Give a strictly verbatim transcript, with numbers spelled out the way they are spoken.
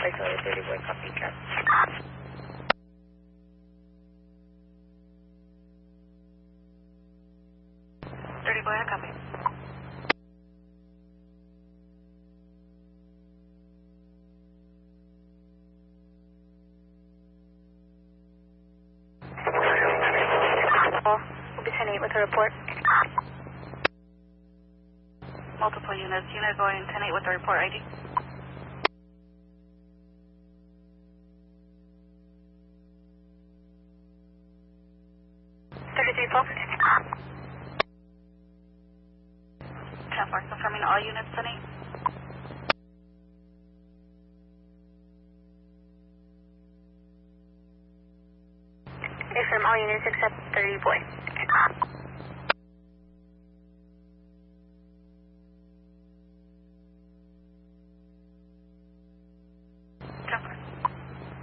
Viceroy thirty boy, copy, cap. thirty boy, I copy. We'll be ten eight with a report. Multiple units. Unit going ten eight with the report I D. thirty-three four. ten four, confirming all units ten eight. Affirm all units except thirty boy.